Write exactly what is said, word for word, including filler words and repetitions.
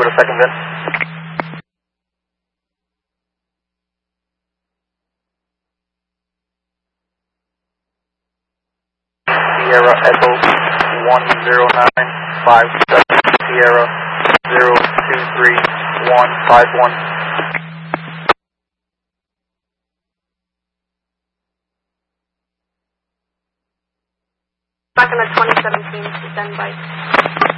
the second vent. Sierra Echo one zero nine five seven Sierra zero two three one five one. Back on the twenty seventeen, stand by.